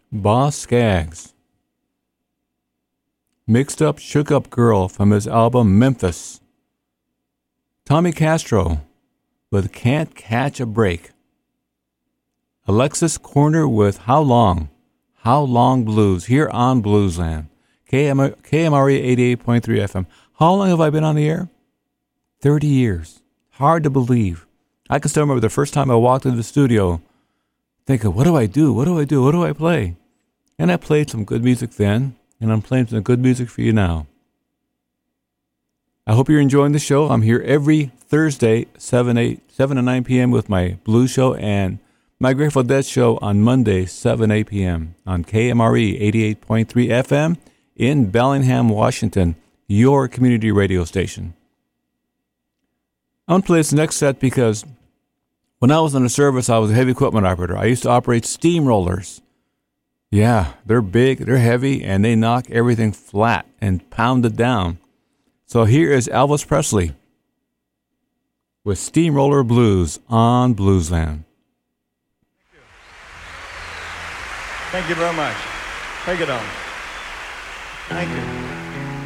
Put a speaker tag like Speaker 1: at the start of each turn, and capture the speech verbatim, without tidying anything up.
Speaker 1: Boss Skaggs. Mixed Up, Shook Up Girl from his album Memphis. Tommy Castro with Can't Catch a Break. Alexis Corner with How Long? How Long Blues here on Bluesland. K M R E eighty-eight point three F M. How long have I been on the air? thirty years. Hard to believe. I can still remember the first time I walked into the studio thinking, what do I do? What do I do? What do I play? And I played some good music then, and I'm playing some good music for you now. I hope you're enjoying the show. I'm here every Thursday, seven, eight, seven to nine p.m. with my blues show, and my Grateful Dead show on Monday, seven, eight p.m. on K M R E eighty-eight point three F M in Bellingham, Washington, your community radio station. I'm going to play this next set because when I was in the service, I was a heavy equipment operator. I used to operate steamrollers. Yeah, they're big, they're heavy, and they knock everything flat and pound it down. So here is Elvis Presley with Steamroller Blues on Bluesland.
Speaker 2: Thank you very much. Take it on. Thank you.